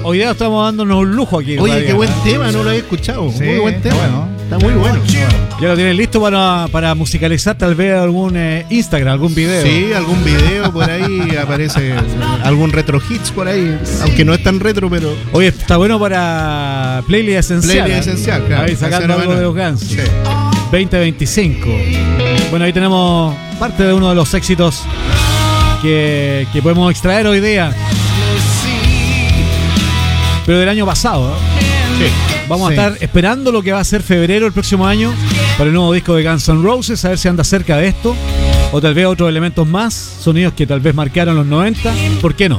Hoy día estamos dándonos un lujo aquí. Oye, qué buen tema, no lo había escuchado. Sí, muy buen tema. bueno. Está muy bueno. Ya lo tienen listo para musicalizar tal vez algún Instagram, algún video. Sí, algún video por ahí aparece, algún retro hits por ahí, aunque no es tan retro, pero... Oye, está bueno para Playlist Esencial. Playlist Esencial, claro. Ahí sacando algo de los Guns. Sí. 2025. Bueno, ahí tenemos parte de uno de los éxitos que podemos extraer hoy día. Pero del año pasado, ¿no? Sí. Vamos a estar esperando lo que va a ser febrero el próximo año para el nuevo disco de Guns N' Roses, a ver si anda cerca de esto, o tal vez otros elementos más, sonidos que tal vez marcaron los 90, ¿por qué no?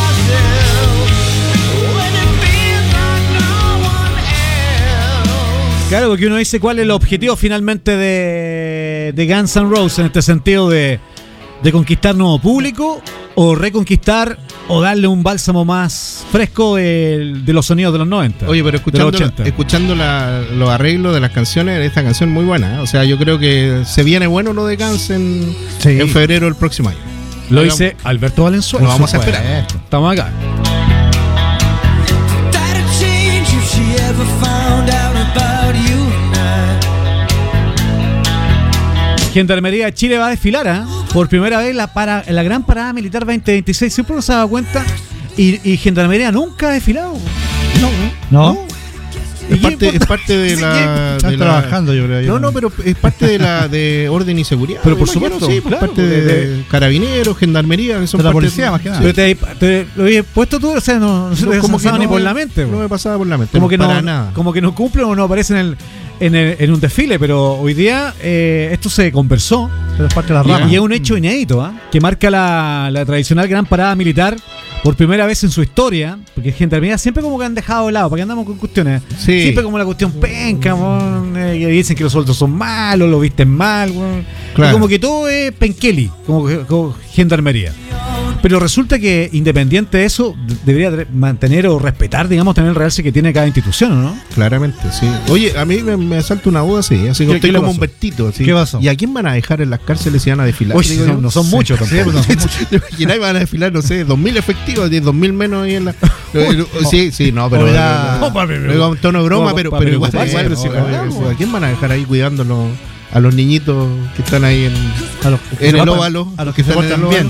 Claro, porque uno dice cuál es el objetivo finalmente de Guns N' Roses en este sentido de conquistar nuevo público o reconquistar o darle un bálsamo más fresco de los sonidos de los 90. Oye, pero escuchando los arreglos de las canciones, esta canción es muy buena, ¿eh? O sea, yo creo que se viene bueno lo de Guns en febrero del próximo año. Lo dice Alberto Valenzuela. Lo vamos a esperar. Estamos acá. Gendarmería de Chile va a desfilar, por primera vez la gran parada militar 2026. Siempre uno se ha dado cuenta y Gendarmería nunca ha desfilado. No. Es parte de la... Están trabajando, yo creo. No, pero es parte de orden y seguridad. Pero por supuesto, sí, claro, parte de carabineros, gendarmería, que son de la parte policía, más que nada. Pero te lo había puesto tú, o sea, no se te como pasaba que ni por la mente. No me pasaba por la mente. Como que para no, nada. como que no cumplen o no aparecen en un desfile, pero hoy día esto se conversó. Pero es parte de la rama. Y es un hecho inédito, que marca la tradicional gran parada militar por primera vez en su historia, porque Gendarmería siempre como que han dejado de lado, para que andamos con cuestiones. Sí. Siempre como la cuestión penca, que dicen que los sueldos son malos, lo visten mal, claro. Y como que todo es penqueli, como Gendarmería. Pero resulta que independiente de eso, debería mantener o respetar, digamos, tener el realce que tiene cada institución, ¿no? Claramente, sí. Oye, a mí me salta una duda así como estoy como un Bertito. Así. ¿Qué pasó? ¿Y a quién van a dejar en las cárceles si van a desfilar? Oye, no son muchos tampoco. Sí, no son muchos. Y ahí van a desfilar, no sé, 2.000 efectivos, 2.000 menos ahí en la... Sí, no, pero... Luego un tono de broma, pero igual... ¿A quién van a dejar ahí cuidándolo? A los niñitos que están ahí en el óvalo. A los que se portan bien.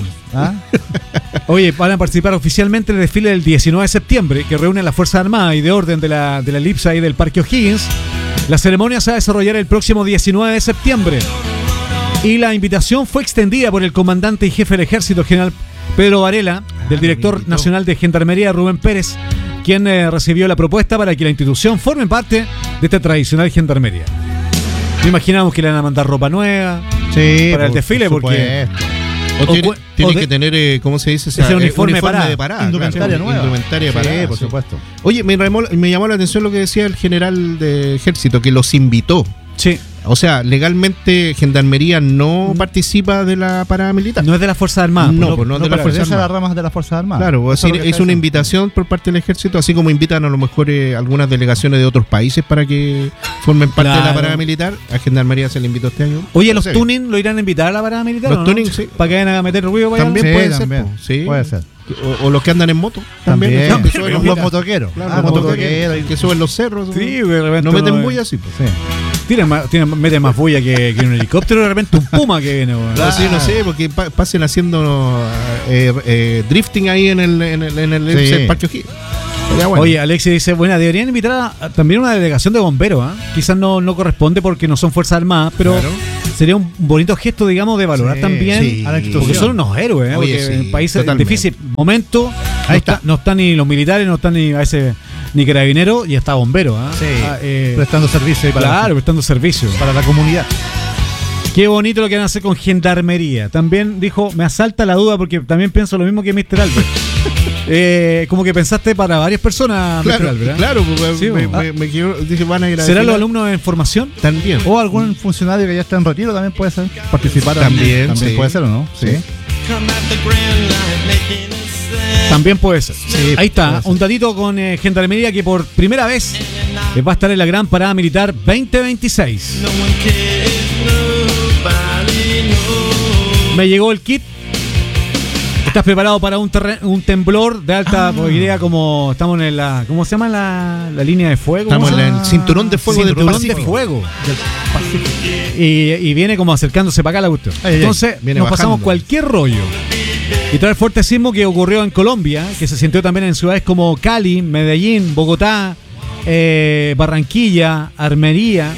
Oye, van a participar oficialmente en el desfile del 19 de septiembre, que reúne a las Fuerzas Armadas y de Orden de la elipsa y del Parque O'Higgins. La ceremonia se va a desarrollar el próximo 19 de septiembre. Y la invitación fue extendida por el comandante y jefe del Ejército, general Pedro Varela, del director nacional de Gendarmería, Rubén Pérez, quien recibió la propuesta para que la institución forme parte de esta tradicional Gendarmería. No imaginamos que le van a mandar ropa nueva para el desfile, porque... Tiene que tener, ¿cómo se dice? Ese uniforme de parada. Indumentaria nueva. Indumentaria parada. Sí, por supuesto. Oye, me llamó la atención lo que decía el general de Ejército, que los invitó. Sí. O sea, legalmente Gendarmería no participa de la parada militar. No es de las Fuerzas Armadas. No es de las Fuerzas Armadas. Armadas. Las ramas de las Fuerzas Armadas. Claro, es una invitación por parte del Ejército, así como invitan a lo mejor algunas delegaciones de otros países para que formen parte de la parada militar. A Gendarmería se le invitó este año. Oye, ¿los tuning lo irán a invitar a la parada militar? Los ¿no? tuning, sí. Para que vayan a meter ruido. También sí, puede también. ser. Sí. Puede ser. O los que andan en moto. También. Que suben Los motoqueros. Claro, los motoqueros. Que suben los cerros. Sí, de repente no meten bulla así. Pues. Sí. Meten más bulla que un helicóptero, de repente un puma que viene. Claro. Sí, no sé, porque pasen haciendo drifting ahí en el Parque O'Higgins. Bueno. Oye, Alexis dice, bueno, deberían invitar también una delegación de bomberos, Quizás no corresponde porque no son Fuerzas Armadas, pero sería un bonito gesto, digamos, de valorar también a la institución. porque son unos héroes, Oye, porque en países totalmente. en difícil momento no están ni los militares, no están ni a veces ni carabineros y hasta bomberos. Prestando servicio. Prestando servicio para la comunidad. Qué bonito lo que van a hacer con Gendarmería. También dijo, me asalta la duda porque también pienso lo mismo que Mr. Albert. Como que pensaste para varias personas, claro, Mr. Albert. Claro, me dije, van a ir a ¿serán los alumnos en formación? También. O algún funcionario que ya está en retiro también puede ser. Participar también sí. puede ser, ¿o no? Sí. También puede ser. Sí, ahí está, un datito con Gendarmería que por primera vez va a estar en la Gran Parada Militar 2026. Me llegó el kit ¿Estás preparado para un temblor de alta idea como estamos en la... ¿Cómo se llama la línea de fuego? Estamos en el cinturón de fuego del Pacífico. Y viene como acercándose para acá la cuestión. Entonces nos pasamos cualquier rollo. Y trae el fuerte sismo que ocurrió en Colombia, que se sintió también en ciudades como Cali, Medellín, Bogotá, Barranquilla, Armería,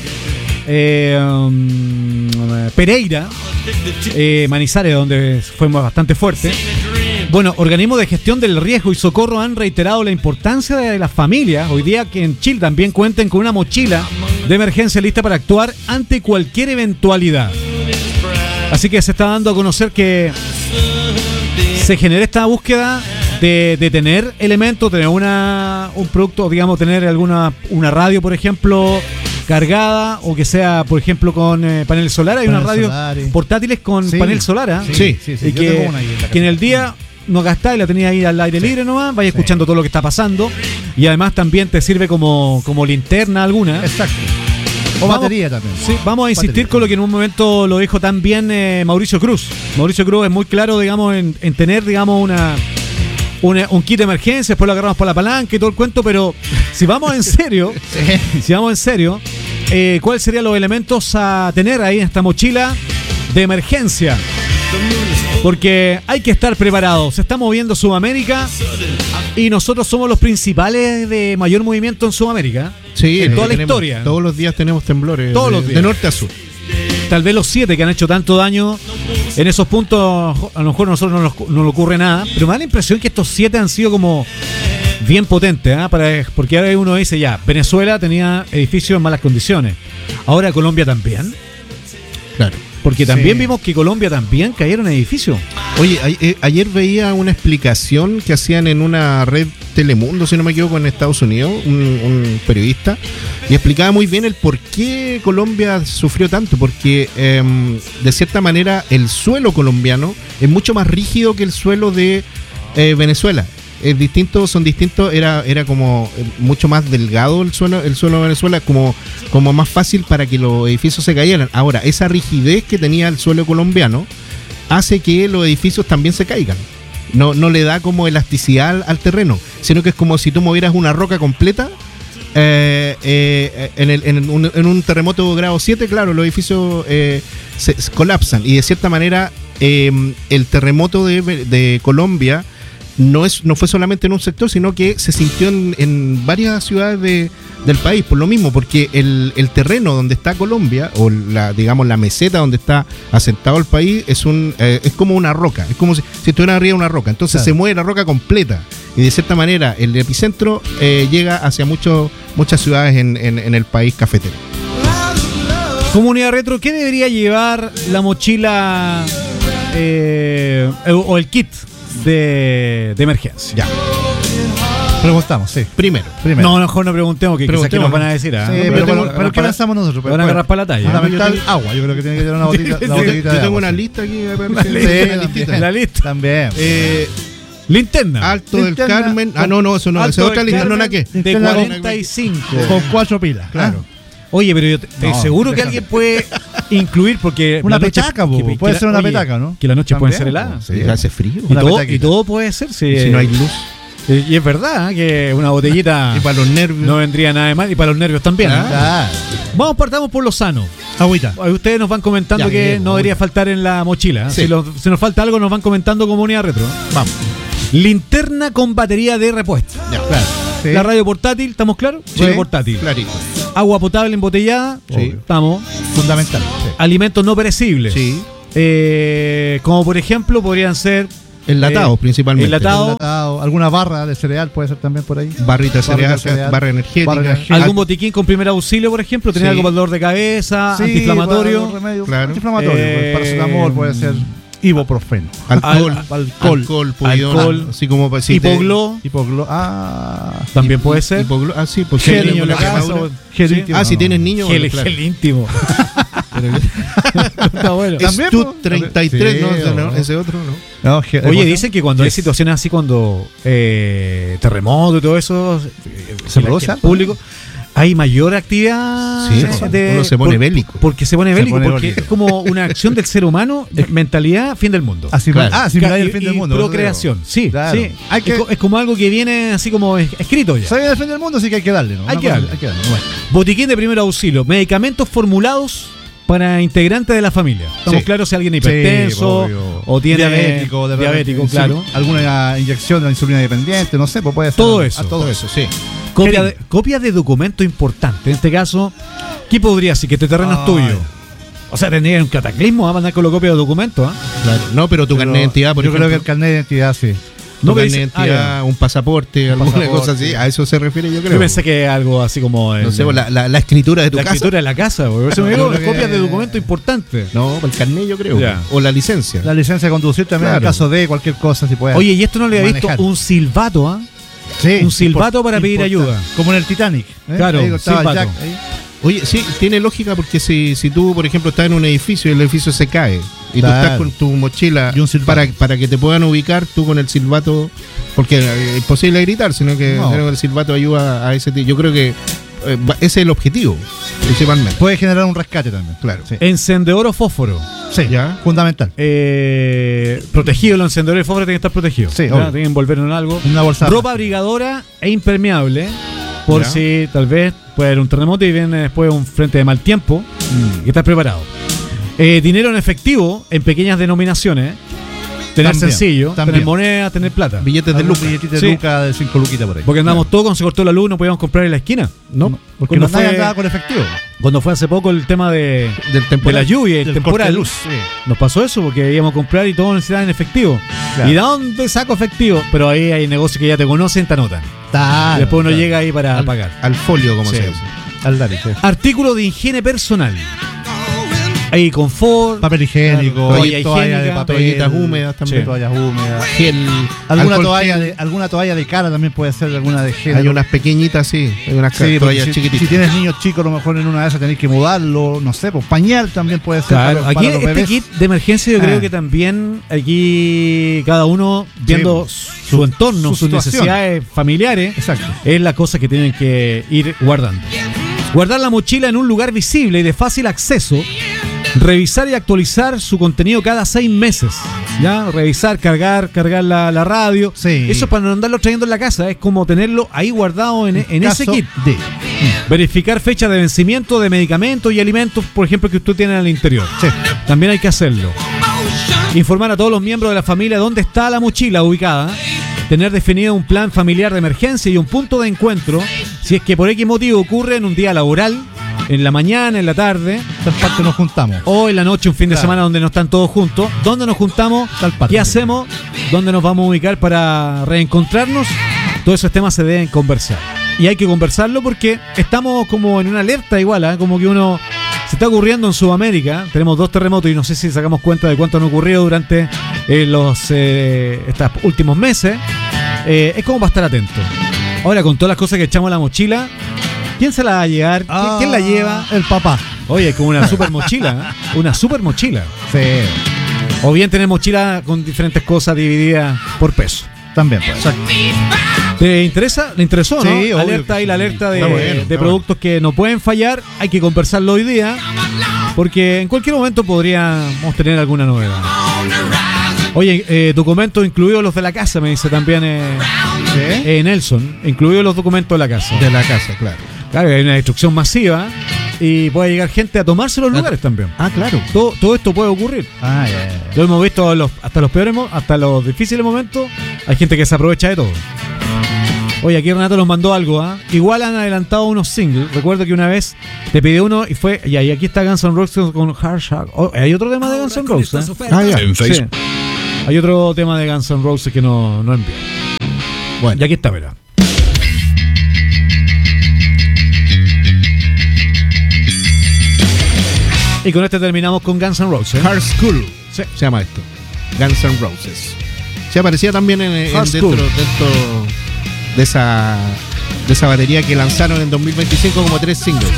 Pereira, Manizales, donde fue bastante fuerte. Bueno, organismos de gestión del riesgo y socorro han reiterado la importancia de las familias hoy día que en Chile también cuenten con una mochila de emergencia lista para actuar ante cualquier eventualidad. Así que se está dando a conocer que se genera esta búsqueda de tener elementos, tener un producto, digamos, tener una radio, por ejemplo, cargada, o que sea, por ejemplo, con panel solar. Hay unas radios portátiles con panel solar, Sí. Y que en el día no gastás y la tenías ahí al aire libre nomás, vaya escuchando todo lo que está pasando, y además también te sirve como linterna alguna. Exacto. O batería también. Sí, vamos a insistir con lo que en un momento lo dijo también Mauricio Cruz. Mauricio Cruz es muy claro, digamos, en tener, digamos, un kit de emergencia, después lo agarramos por la palanca y todo el cuento, pero si vamos en serio, ¿cuáles serían los elementos a tener ahí en esta mochila de emergencia? Porque hay que estar preparados. Se está moviendo Sudamérica y nosotros somos los principales de mayor movimiento en Sudamérica. Sí, en toda la historia. Todos los días tenemos temblores. Todos los días. De norte a sur. Tal vez los 7 que han hecho tanto daño. En esos puntos a lo mejor a nosotros no le ocurre nada, pero me da la impresión que estos 7 han sido como bien potentes, porque ahora uno dice ya, Venezuela tenía edificios en malas condiciones. Ahora Colombia también. Claro. Porque también vimos que Colombia también cayeron edificios. Oye, ayer veía una explicación que hacían en una red Telemundo, si no me equivoco, en Estados Unidos, un periodista, y explicaba muy bien el por qué Colombia sufrió tanto, porque de cierta manera el suelo colombiano es mucho más rígido que el suelo de Venezuela. Son distintos, era como mucho más delgado el suelo de Venezuela, como más fácil para que los edificios se cayeran. Ahora, esa rigidez que tenía el suelo colombiano hace que los edificios también se caigan. No le da como elasticidad al terreno, sino que es como si tú movieras una roca completa. En un terremoto de grado 7, claro, los edificios se colapsan, y de cierta manera el terremoto de Colombia no fue solamente en un sector, sino que se sintió en varias ciudades del país, por lo mismo, porque el terreno donde está Colombia, o la meseta donde está asentado el país, es como una roca, es como si estuviera arriba de una roca, entonces claro, se mueve la roca completa, y de cierta manera el epicentro llega hacia muchas ciudades en el país cafetero. Comunidad Retro, ¿qué debería llevar la mochila o el kit de emergencia? Ya. Preguntamos, sí. Primero. No, mejor no preguntemos, que quizás que nos van a decir. Sí, pero ¿qué pensamos nosotros? Van a agarrar para la talla. Fundamental, agua. Yo creo que tiene que tener una botellita yo tengo una lista aquí. La lista. También. Linterna. Alto del Carmen. No, eso no. Esa es otra lista. ¿No qué? De 45. Con 4 pilas. Claro. Oye, pero yo estoy seguro que alguien puede incluir, porque una petaca, puede ser una petaca, ¿no? Que la noche puede ser helada. Sí, hace frío. Y todo puede ser si no hay luz. Y es verdad que una botellita y para los nervios no vendría nada de mal, y para los nervios también. Partamos por lo sano. Agüita. Ustedes nos van comentando que no debería faltar en la mochila. Sí. Si nos falta algo, nos van comentando Comunidad Retro. Vamos. Linterna con batería de repuesto. Ya, claro. Sí. La radio portátil, ¿estamos claros? Sí, radio portátil. Clarito. Agua potable embotellada. Sí. Estamos. Fundamental. Sí. Alimentos no perecibles. Sí. Como por ejemplo podrían ser enlatados principalmente. Enlatado, alguna barra de cereal puede ser también por ahí. Barrita de cereal, barra energética. Algún botiquín con primer auxilio, por ejemplo. Tener algo para el dolor de cabeza, antiinflamatorio. Claro. Antiinflamatorio. Paracetamol puede ser. Ibuprofeno. Alcohol, así como hipogló. También puede ser. Sí, porque gel niño en la casa. Si tienes niños. Gel íntimo. Está bueno. Es tu 33, no, ese otro, ¿no? Oye, dicen que cuando hay situaciones así, cuando terremoto y todo eso se produce público, hay mayor actividad. Sí, uno se pone bélico. Porque se pone bélico, porque es como una acción del ser humano, mentalidad, fin del mundo. Asimilar el fin del mundo. Procreación, sí, claro. Sí. Es como algo que viene así como escrito ya. Se viene el fin del mundo, así que hay que darle, ¿no? Hay que darle. Bueno. Botiquín de primer auxilio, medicamentos formulados para integrantes de la familia. Estamos claros si alguien es hipertenso o tiene diabético, claro. Alguna inyección de insulina dependiente, no sé, pues puede ser. Todo eso. Todo eso, sí. Copia de documento importante. En este caso, ¿qué podría ser? Que este terreno es tuyo. O sea, tendría un cataclismo a mandar con la copia de documento. Claro. No, pero tu carnet de identidad, por ejemplo. Yo creo que el carnet de identidad, sí. No, carnet de identidad, un pasaporte, alguna cosa así. A eso se refiere, yo creo. Yo pensé que algo así como. No sé, la escritura de tu casa. La escritura de la casa, por eso me digo, copias de documento importante. No, el carnet, yo creo. Ya. O la licencia. La licencia de conducir también, en caso de cualquier cosa, si puede. Oye, y esto no le había visto un silbato, Sí, un silbato para pedir ayuda. Como en el Titanic. Claro, silbato. Oye, sí, tiene lógica porque si tú, por ejemplo, estás en un edificio y el edificio se cae y tú estás con tu mochila para que te puedan ubicar, tú con el silbato, porque es imposible gritar, sino que el silbato ayuda a ese tipo. Yo creo que ese es el objetivo, principalmente. Puede generar un rescate también. Claro. Sí. Encendedor o fósforo. Sí, ya. Fundamental. Protegido, los encendedores de fósforo tienen que estar protegidos. Sí, tienen que envolverlo en algo. Una bolsa. Ropa abrigadora e impermeable, por si tal vez puede haber un terremoto y viene después un frente de mal tiempo, que estás preparado. Dinero en efectivo, en pequeñas denominaciones. Tener sencillo, tener moneda, tener plata. Billetes de lucas. Billetitos de lucas de 5 luquitas por ahí. Porque andamos todos, cuando se cortó la luz, no podíamos comprar en la esquina. No, porque no andaba con efectivo. Cuando fue hace poco el tema de la lluvia, el temporal, luz, nos pasó eso porque íbamos a comprar y todos necesitaban en efectivo. Claro. ¿Y de dónde saco efectivo? Pero ahí hay negocios que ya te conocen, te anotan. Y después uno llega ahí para pagar. Al folio, como se dice. Al Dari, Artículo de higiene personal. Hay confort, papel higiénico, toalla de papel, toallitas húmedas también, toallas húmedas, gel, alguna toalla de cara también puede ser, alguna de gel. Hay unas pequeñitas, hay unas toallas chiquititas. Si tienes niños chicos, a lo mejor en una de esas tenés que mudarlo, no sé, pues pañal también puede ser. Claro, aquí los bebés. Kit de emergencia yo creo que también aquí cada uno viendo su entorno, sus necesidades familiares, es la cosa que tienen que ir guardando. Guardar la mochila en un lugar visible y de fácil acceso. Revisar y actualizar su contenido cada 6 meses. ¿Ya? Revisar, cargar la radio. Sí. Eso para no andarlo trayendo en la casa. Es como tenerlo ahí guardado en ese kit. Verificar fecha de vencimiento de medicamentos y alimentos, por ejemplo, que usted tiene al interior. Sí. También hay que hacerlo. Informar a todos los miembros de la familia dónde está la mochila ubicada. Tener definido un plan familiar de emergencia y un punto de encuentro. Si es que por X motivo ocurre en un día laboral, en la mañana, en la tarde, tal parte nos juntamos. O en la noche, un fin de semana donde no están todos juntos. ¿Dónde nos juntamos? Tal parte. ¿Qué hacemos? ¿Dónde nos vamos a ubicar para reencontrarnos? Todos esos temas se deben conversar. Y hay que conversarlo porque estamos como en una alerta igual, como que uno se está ocurriendo en Sudamérica. Tenemos 2 terremotos y no sé si sacamos cuenta de cuánto han ocurrido durante estos últimos meses. Es como para estar atento. Ahora, con todas las cosas que echamos a la mochila, ¿quién se la va a llevar? ¿Quién la lleva? El papá. Oye, es como una super mochila. Una super mochila. Sí. O bien tener mochila con diferentes cosas divididas por peso. También, pues. Exacto. ¿Te interesa? ¿Le interesó, no? Sí, alerta y la alerta de productos que no pueden fallar. Hay que conversarlo hoy día. Porque en cualquier momento podríamos tener alguna novedad. Oye, documentos incluidos los de la casa, me dice también Nelson. Incluidos los documentos de la casa. De la casa, claro. Claro, hay una destrucción masiva y puede llegar gente a tomarse los lugares también. Claro. Todo esto puede ocurrir. Lo hemos visto hasta los peores, hasta los difíciles momentos. Hay gente que se aprovecha de todo. Oye, aquí Renato nos mandó algo. Igual han adelantado unos singles. Recuerdo que una vez te pedí uno y fue. Y aquí está Guns N' Roses con Harshack. Hay otro tema de Guns N' Roses. En Facebook. Sí. Hay otro tema de Guns N' Roses que no envió. Bueno, y aquí está, verá. Y con este terminamos con Guns N' Roses. Hard School se llama esto. Guns N' Roses. Se aparecía también dentro de esa batería que lanzaron en 2025 como 3 singles.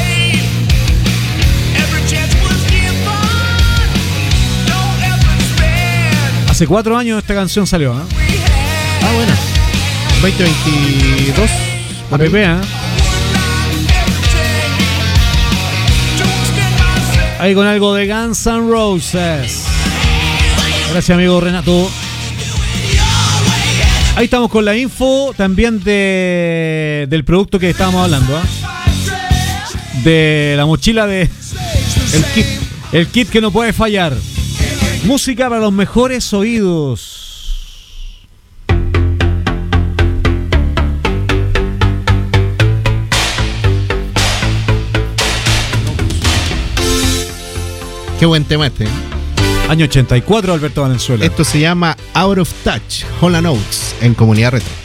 Hace 4 años esta canción salió, Bueno. 2022. APP, Ahí con algo de Guns N' Roses. Gracias, amigo Renato. Ahí estamos con la info también del producto que estábamos hablando, ¿eh? De la mochila de el kit que no puede fallar. Música para los mejores oídos. Qué buen tema este. Año 84, Alberto Valenzuela. Esto se llama Out of Touch, Hall & Oates, en Comunidad Retro.